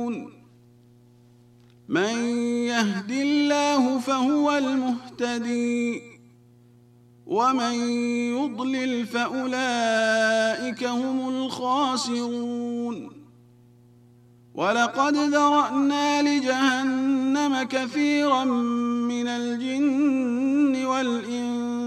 يهتدون من يهد الله فهو المهتدي ومن يضلل فأولئك هم الخاسرون ولقد ذرأنا لجهنم كثيرا من الجن والإنس